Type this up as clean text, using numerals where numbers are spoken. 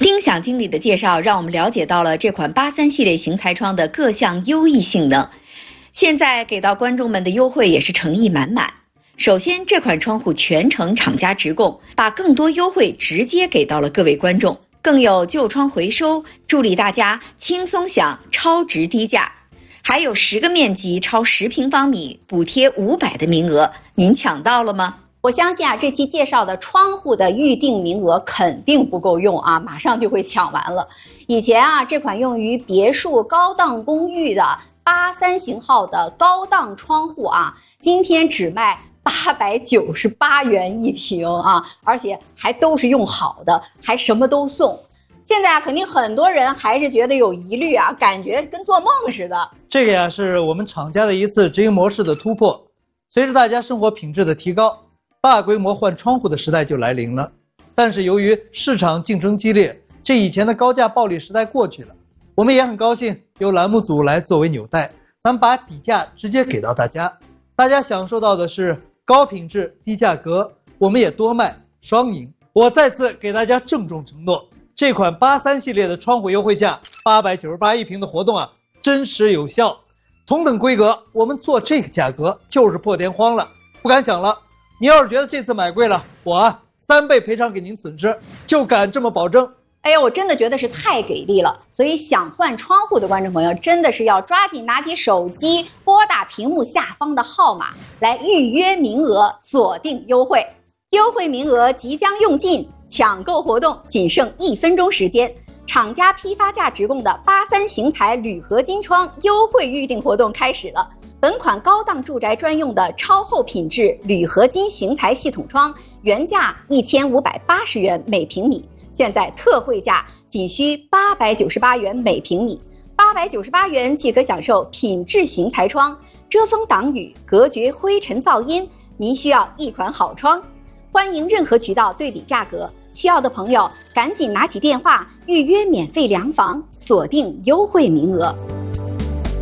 丁想经理的介绍让我们了解到了这款83系列型材窗的各项优异性能。现在给到观众们的优惠也是诚意满满。首先，这款窗户全程厂家直供，把更多优惠直接给到了各位观众，更有旧窗回收，助力大家轻松享超值低价。还有10个面积超10平方米补贴500的名额，您抢到了吗？ 我相信这期介绍的窗户的预定名额肯定不够用马上就会抢完了。以前这款用于别墅高档公寓的83型号的高档窗户今天只卖898元一瓶而且还都是用好的，还什么都送。现在肯定很多人还是觉得有疑虑感觉跟做梦似的。 这个是我们厂家的一次直营模式的突破。随着大家生活品质的提高，大规模换窗户的时代就来临了。但是由于市场竞争激烈，这以前的高价暴利时代过去了。我们也很高兴由栏目组来作为纽带，咱们把底价直接给到大家，大家享受到的是高品质低价格，我们也多卖双赢。我再次给大家郑重承诺，这款83系列的窗户优惠价898一瓶的活动真实有效。同等规格我们做这个价格就是破天荒了，不敢想了。你要是觉得这次买贵了，我3倍赔偿给您损失，就敢这么保证。 哎呀，我真的觉得是太给力了，所以想换窗户的观众朋友真的是要抓紧拿起手机，拨打屏幕下方的号码来预约名额，锁定优惠。优惠名额即将用尽，抢购活动仅剩1分钟时间。厂家批发价直供的83型材铝合金窗优惠预订活动开始了。本款高档住宅专用的超厚品质铝合金型材系统窗，原价1580元每平米，现在特惠价仅需898元每平米，898元即可享受品质型材窗，遮风挡雨，隔绝灰尘噪音。您需要一款好窗，欢迎任何渠道对比价格，需要的朋友赶紧拿起电话预约免费量房，锁定优惠名额。